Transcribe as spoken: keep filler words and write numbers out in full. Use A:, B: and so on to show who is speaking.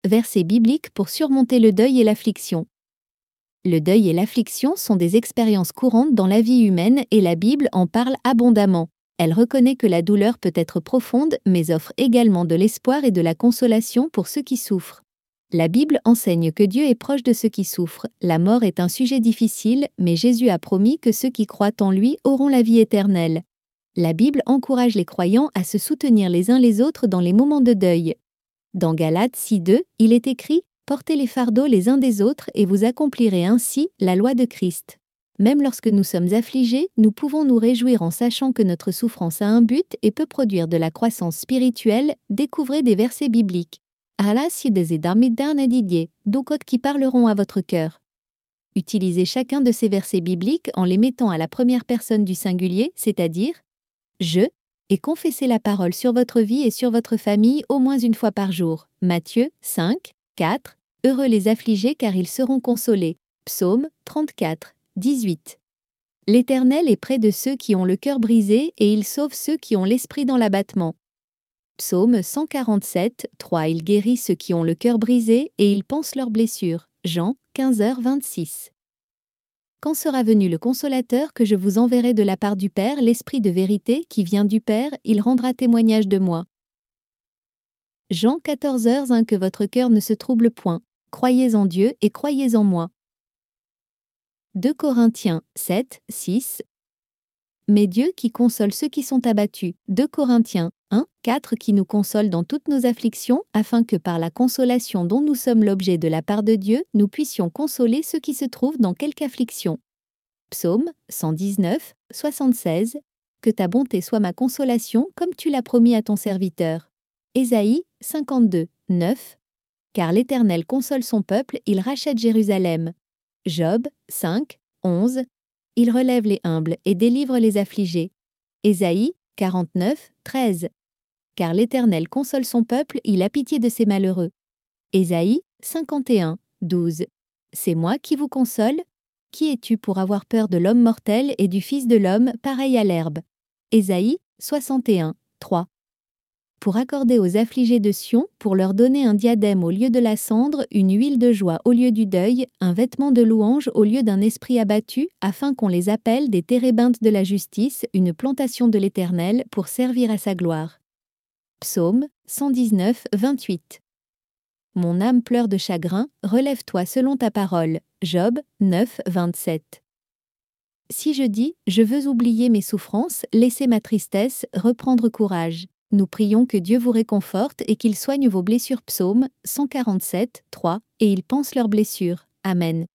A: Versets bibliques pour surmonter le deuil et l'affliction. Le deuil et l'affliction sont des expériences courantes dans la vie humaine et la Bible en parle abondamment. Elle reconnaît que la douleur peut être profonde, mais offre également de l'espoir et de la consolation pour ceux qui souffrent. La Bible enseigne que Dieu est proche de ceux qui souffrent. La mort est un sujet difficile, mais Jésus a promis que ceux qui croient en lui auront la vie éternelle. La Bible encourage les croyants à se soutenir les uns les autres dans les moments de deuil. Dans Galates six deux, il est écrit « Portez les fardeaux les uns des autres et vous accomplirez ainsi la loi de Christ ». Même lorsque nous sommes affligés, nous pouvons nous réjouir en sachant que notre souffrance a un but et peut produire de la croissance spirituelle. Découvrez des versets bibliques. Allah si des darmidan à Didier, d'autres qui parleront à votre cœur. Utilisez chacun de ces versets bibliques en les mettant à la première personne du singulier, c'est-à-dire « je », et confessez la parole sur votre vie et sur votre famille au moins une fois par jour. Matthieu cinq, quatre. Heureux les affligés car ils seront consolés. Psaume trente-quatre, dix-huit. L'Éternel est près de ceux qui ont le cœur brisé et il sauve ceux qui ont l'esprit dans l'abattement. Psaume cent quarante-sept, trois. Il guérit ceux qui ont le cœur brisé et il panse leurs blessures. Jean quinze heures vingt-six. Quand sera venu le Consolateur que je vous enverrai de la part du Père, l'Esprit de vérité qui vient du Père, il rendra témoignage de moi. Jean quatorze heures un. Que votre cœur ne se trouble point. Croyez en Dieu et croyez en moi. deux Corinthiens sept, six. Mais Dieu qui console ceux qui sont abattus. deux Corinthiens un, quatre. Qui nous console dans toutes nos afflictions, afin que par la consolation dont nous sommes l'objet de la part de Dieu, nous puissions consoler ceux qui se trouvent dans quelque affliction. Psaume cent dix-neuf, soixante-seize. Que ta bonté soit ma consolation, comme tu l'as promis à ton serviteur. Ésaïe cinquante-deux, neuf. Car l'Éternel console son peuple, il rachète Jérusalem. Job cinq, onze. Il relève les humbles et délivre les affligés. Ésaïe quarante-neuf, treize. Car l'Éternel console son peuple, il a pitié de ses malheureux. Ésaïe cinquante et un, douze. C'est moi qui vous console? Qui es-tu pour avoir peur de l'homme mortel et du Fils de l'homme, pareil à l'herbe? Ésaïe soixante et un, trois. Pour accorder aux affligés de Sion, pour leur donner un diadème au lieu de la cendre, une huile de joie au lieu du deuil, un vêtement de louange au lieu d'un esprit abattu, afin qu'on les appelle des térébintes de la justice, une plantation de l'Éternel, pour servir à sa gloire. Psaume cent dix-neuf, vingt-huit. Mon âme pleure de chagrin, relève-toi selon ta parole. Job neuf, vingt-sept. Si je dis, je veux oublier mes souffrances, laisser ma tristesse, reprendre courage. Nous prions que Dieu vous réconforte et qu'il soigne vos blessures. Psaume cent quarante-sept, trois, et il panse leurs blessures. Amen.